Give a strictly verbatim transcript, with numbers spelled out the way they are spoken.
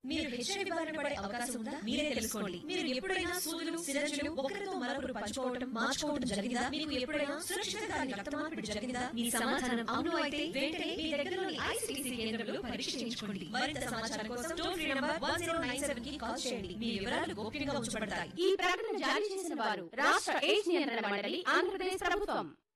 మీరు హెచ్ఐవి బారిన పడే అవకాశం ఉందా? మీరే తెలుసుకోండి. మీరు ఎప్పుడైనా సూదులు, సిరంజులు ఒకరితో మరొకరు పంచుకోవడం, మార్చుకోవడం జరిగిందా? మీకు ఎప్పుడైనా సురక్షిత కాని రక్త మార్పిడి జరిగిందా? మీ సమాధానం అవును అయితే వెంటనే మీ దగ్గరలోని ఐసీటీసీ కేంద్రంలో పరీక్ష చేయించుకోండి. మరింత సమాచారం కోసం toll free number one zero nine seven కి కాల్ చేయండి. మీ వివరాలు గోప్యంగా ఉంచబడతాయి. ఈ ప్రకటన జారీ చేసిన వారు రాష్ట్ర ఎయిడ్స్ నియంత్రణ మండలి, ఆంధ్రప్రదేశ్ ప్రభుత్వం.